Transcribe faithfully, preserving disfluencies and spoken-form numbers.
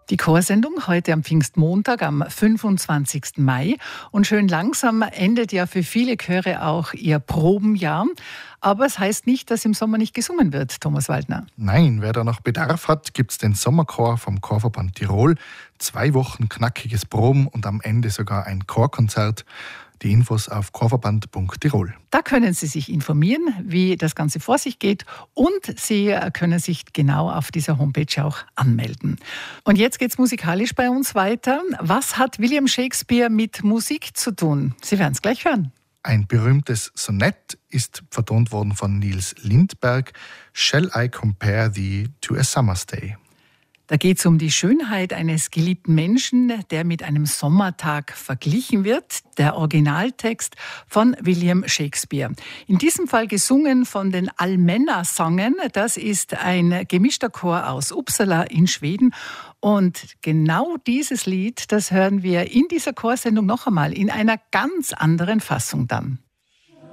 Die Chorsendung heute am Pfingstmontag, am fünfundzwanzigsten Mai. Und schön langsam endet ja für viele Chöre auch ihr Probenjahr. Aber es heißt nicht, dass im Sommer nicht gesungen wird, Thomas Waldner. Nein, wer da noch Bedarf hat, gibt es den Sommerchor vom Chorverband Tirol. Zwei Wochen knackiges Proben und am Ende sogar ein Chorkonzert. Die Infos auf chorverband punkt tirol. Da können Sie sich informieren, wie das Ganze vor sich geht, und Sie können sich genau auf dieser Homepage auch anmelden. Und jetzt geht es musikalisch bei uns weiter. Was hat William Shakespeare mit Musik zu tun? Sie werden es gleich hören. Ein berühmtes Sonett ist vertont worden von Niels Lindberg. Shall I compare thee to a summer's day? Da geht es um die Schönheit eines geliebten Menschen, der mit einem Sommertag verglichen wird. Der Originaltext von William Shakespeare. In diesem Fall gesungen von den Almenna-Sangen. Das ist ein gemischter Chor aus Uppsala in Schweden. Und genau dieses Lied, das hören wir in dieser Chorsendung noch einmal in einer ganz anderen Fassung dann.